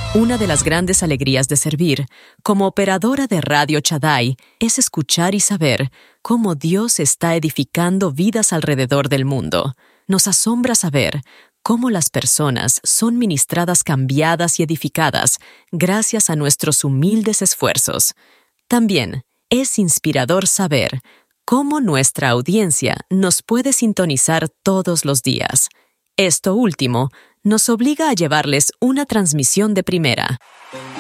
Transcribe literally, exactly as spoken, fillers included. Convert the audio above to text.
Una de las grandes alegrías de servir, como operadora de Radio Shaddai, es escuchar y saber cómo Dios está edificando vidas alrededor del mundo. Nos asombra saber cómo las personas son ministradas, cambiadas y edificadas gracias a nuestros humildes esfuerzos. También es inspirador saber cómo nuestra audiencia nos puede sintonizar todos los días. Esto último nos obliga a llevarles una transmisión de primera.